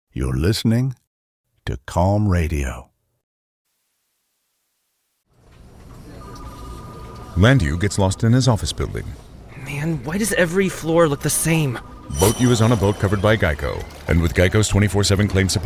You're listening to Calm Radio. Landu gets lost in his office building. Man, why does every floor look the same? Boat U is on a boat covered by Geico. And with Geico's 24/7 claim support,